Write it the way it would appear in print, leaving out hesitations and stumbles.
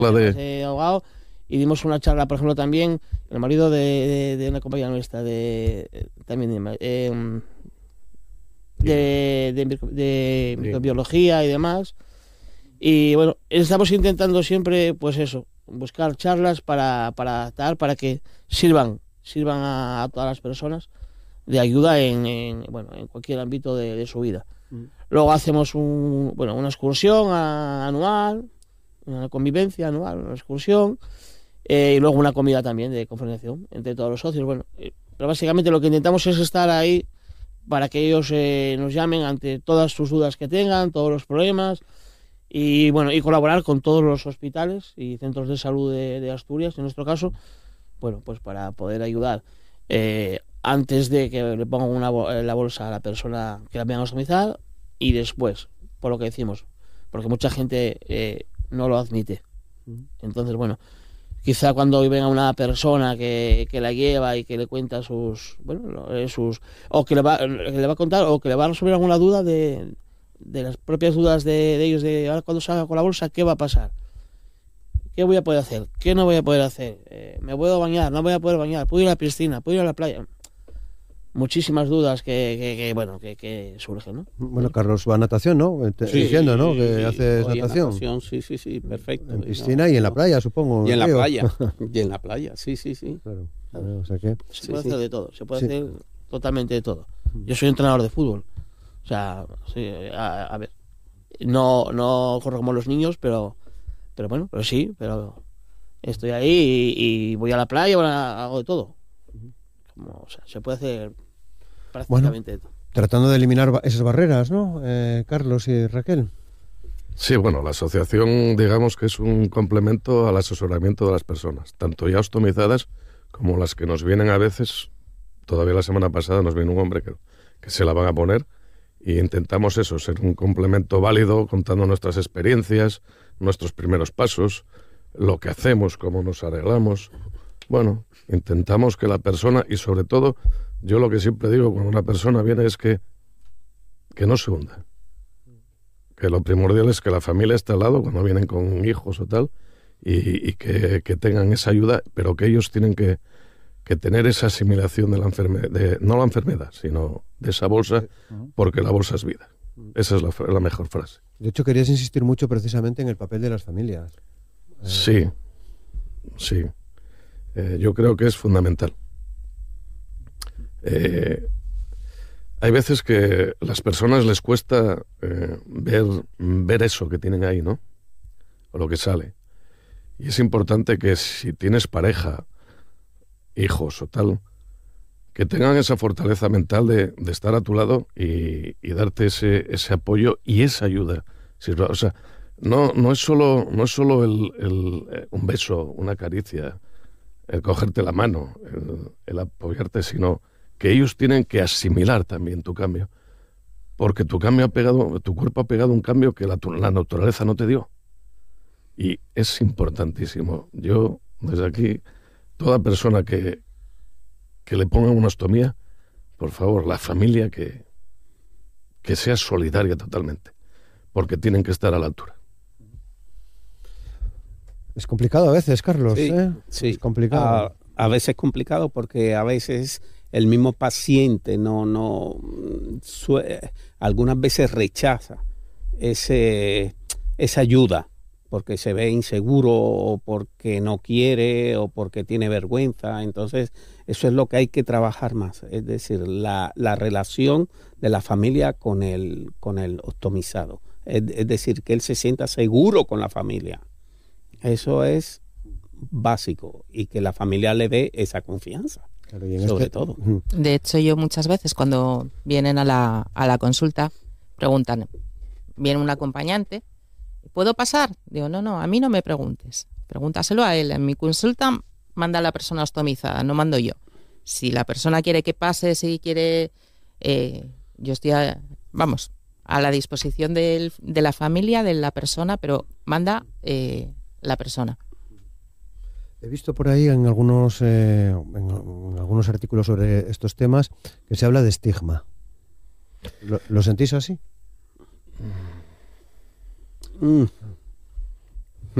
abogado, y dimos una charla, por ejemplo, también, el marido de una compañera nuestra, de microbiología y demás. Y bueno, estamos intentando siempre, pues eso, buscar charlas para que sirvan a todas las personas de ayuda en cualquier ámbito de su vida. Luego hacemos una excursión anual, una convivencia anual, una excursión, y luego una comida también de confraternización entre todos los socios. Bueno, pero básicamente lo que intentamos es estar ahí para que ellos nos llamen ante todas sus dudas que tengan, todos los problemas, y bueno, y colaborar con todos los hospitales y centros de salud de Asturias, en nuestro caso, bueno, pues para poder ayudar antes de que le pongan la bolsa a la persona que la vayan a ostomizar, y después, por lo que decimos, porque mucha gente no lo admite. Entonces, bueno, quizá cuando venga una persona que la lleva y que le cuenta o que le va a contar, o que le va a resolver alguna duda de las propias dudas de ellos, de ahora cuando salga con la bolsa, ¿qué va a pasar? ¿Qué voy a poder hacer? ¿Qué no voy a poder hacer? ¿Me puedo bañar? ¿No voy a poder bañar? ¿Puedo ir a la piscina? ¿Puedo ir a la playa? Muchísimas dudas que surgen, ¿no? Bueno, Carlos va a natación, ¿no? Diciendo, ¿no? Que haces natación. Sí, perfecto. En piscina y en la playa, supongo. Y en la playa. Y en la playa, sí. Claro. O sea que... Se puede hacer de todo, se puede hacer totalmente de todo. Yo soy entrenador de fútbol. O sea, sí, a ver, no corro como los niños, pero estoy ahí y voy a la playa, hago de todo. O sea, se puede hacer prácticamente todo. Tratando de eliminar esas barreras, ¿no? Carlos y Raquel. Sí, bueno, la asociación, digamos que es un complemento al asesoramiento de las personas, tanto ya ostomizadas como las que nos vienen a veces. Todavía la semana pasada nos vino un hombre que se la van a poner, y intentamos eso, ser un complemento válido, contando nuestras experiencias, nuestros primeros pasos, lo que hacemos, cómo nos arreglamos. Bueno, intentamos que la persona, y sobre todo, yo lo que siempre digo cuando una persona viene es que no se hunda. Que lo primordial es que la familia esté al lado cuando vienen con hijos o tal, y que tengan esa ayuda, pero que ellos tienen que tener esa asimilación de la enfermedad, no la enfermedad, sino de esa bolsa, porque la bolsa es vida. Esa es la mejor frase. De hecho, querías insistir mucho precisamente en el papel de las familias. Sí. Yo creo que es fundamental. Hay veces que a las personas les cuesta ver eso que tienen ahí, ¿no? O lo que sale. Y es importante que si tienes pareja, hijos o tal, que tengan esa fortaleza mental de estar a tu lado y darte ese apoyo y esa ayuda. O sea, no es solo un beso, una caricia, el cogerte la mano, el apoyarte, sino que ellos tienen que asimilar también tu cambio, porque tu cuerpo ha pegado un cambio que la naturaleza no te dio, y es importantísimo. Yo, desde aquí, toda persona que le pongan una ostomía, por favor, la familia que sea solidaria totalmente, porque tienen que estar a la altura. Es complicado a veces, Carlos. Sí. Es complicado. A veces es complicado porque a veces el mismo paciente algunas veces rechaza esa ayuda porque se ve inseguro, o porque no quiere, o porque tiene vergüenza. Entonces, eso es lo que hay que trabajar más, es decir, la relación de la familia con el ostomizado. Es decir, que él se sienta seguro con la familia. Eso es básico, y que la familia le dé esa confianza, claro, sobre todo. De hecho, yo muchas veces cuando vienen a la consulta preguntan, viene un acompañante, ¿puedo pasar? Digo, no, a mí no me preguntes, pregúntaselo a él. En mi consulta manda a la persona ostomizada, no mando yo. Si la persona quiere que pase, si quiere, yo estoy a la disposición de la familia, de la persona, pero manda la persona. He visto por ahí en algunos artículos sobre estos temas que se habla de estigma. ¿Lo sentís así?